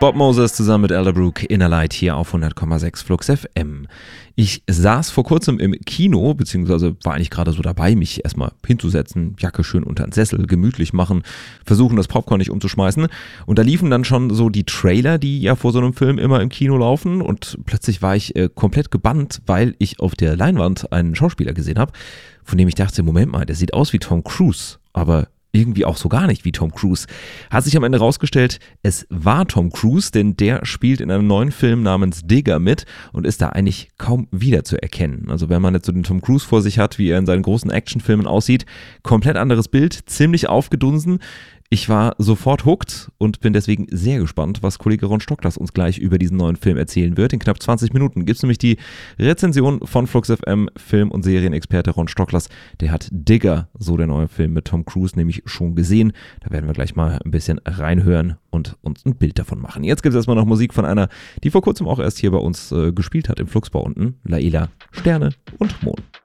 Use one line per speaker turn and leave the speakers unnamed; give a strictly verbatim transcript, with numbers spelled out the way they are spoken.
Bob Moses zusammen mit Elderbrook, Inner Light hier auf hundert Komma sechs Flux F M. Ich saß vor kurzem im Kino, beziehungsweise war eigentlich gerade so dabei, mich erstmal hinzusetzen, Jacke schön unter den Sessel, gemütlich machen, versuchen das Popcorn nicht umzuschmeißen. Und da liefen dann schon so die Trailer, die ja vor so einem Film immer im Kino laufen. Und plötzlich war ich äh, komplett gebannt, weil ich auf der Leinwand einen Schauspieler gesehen habe, von dem ich dachte, Moment mal, der sieht aus wie Tom Cruise, aber irgendwie auch so gar nicht wie Tom Cruise. Hat sich am Ende rausgestellt, es war Tom Cruise, denn der spielt in einem neuen Film namens Digger mit und ist da eigentlich kaum wiederzuerkennen. Also wenn man jetzt so den Tom Cruise vor sich hat, wie er in seinen großen Actionfilmen aussieht, komplett anderes Bild, ziemlich aufgedunsen. Ich war sofort hooked und bin deswegen sehr gespannt, was Kollege Ron Stocklas uns gleich über diesen neuen Film erzählen wird. In knapp zwanzig Minuten gibt es nämlich die Rezension von Flux F M, Film- und Serienexperte Ron Stocklas. Der hat Digger, so der neue Film mit Tom Cruise, nämlich schon gesehen. Da werden wir gleich mal ein bisschen reinhören und uns ein Bild davon machen. Jetzt gibt es erstmal noch Musik von einer, die vor kurzem auch erst hier bei uns äh, gespielt hat im Fluxbau unten. Laila, Sterne und Mond.